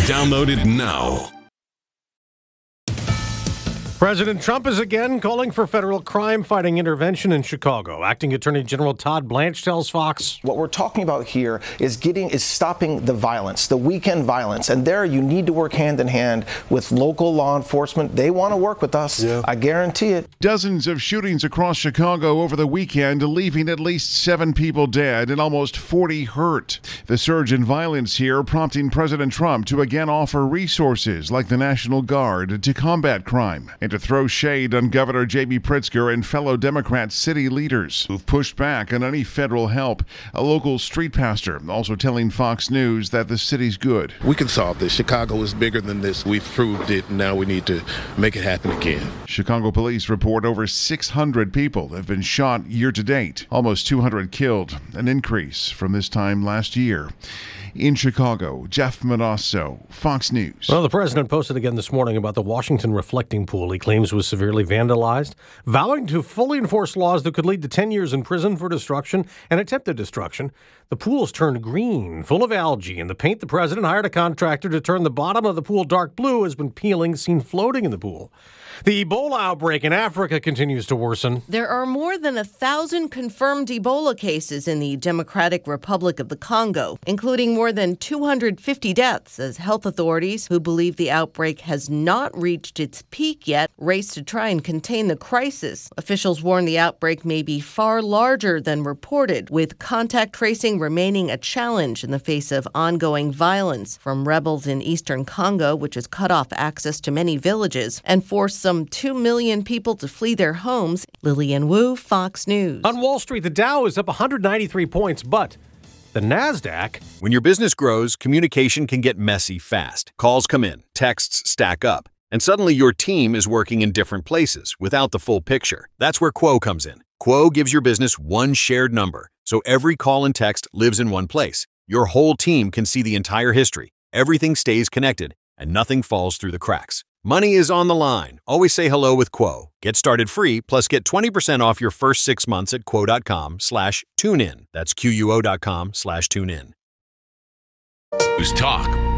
Download it now. President Trump is again calling for federal crime-fighting intervention in Chicago. Acting Attorney General Todd Blanche tells Fox, "What we're talking about here is stopping the violence, the weekend violence. And there you need to work hand in hand with local law enforcement. They want to work with us. Yeah. I guarantee it." Dozens of shootings across Chicago over the weekend, leaving at least 7 people dead and almost 40 hurt. The surge in violence here prompting President Trump to again offer resources like the National Guard to combat crime, and to throw shade on Governor J.B. Pritzker and fellow Democrat city leaders who've pushed back on any federal help. A local street pastor also telling Fox News that the city's good. "We can solve this. Chicago is bigger than this. We've proved it. Now we need to make it happen again." Chicago police report over 600 people have been shot year to date, almost 200 killed, an increase from this time last year. In Chicago, Jeff Manasso, Fox News. Well, the president posted again this morning about the Washington reflecting pool he claims was severely vandalized, vowing to fully enforce laws that could lead to 10 years in prison for destruction and attempted destruction. The pool's turned green, full of algae, and the paint the president hired a contractor to turn the bottom of the pool dark blue has been peeling, seen floating in the pool. The Ebola outbreak in Africa continues to worsen. There are more than 1,000 confirmed Ebola cases in the Democratic Republic of the Congo, including more than 250 deaths, as health authorities, who believe the outbreak has not reached its peak yet, race to try and contain the crisis. Officials warn the outbreak may be far larger than reported, with contact tracing remaining a challenge in the face of ongoing violence from rebels in eastern Congo, which has cut off access to many villages and forced some 2 million people to flee their homes. Lillian Wu, Fox News. On Wall Street, the Dow is up 193 points, but the NASDAQ... When your business grows, communication can get messy fast. Calls come in, texts stack up, and suddenly your team is working in different places without the full picture. That's where Quo comes in. Quo gives your business one shared number, so every call and text lives in one place. Your whole team can see the entire history. Everything stays connected, and nothing falls through the cracks. Money is on the line. Always say hello with Quo. Get started free, plus get 20% off your first 6 months at quo.com/tunein. That's QUO.com/tunein. News Talk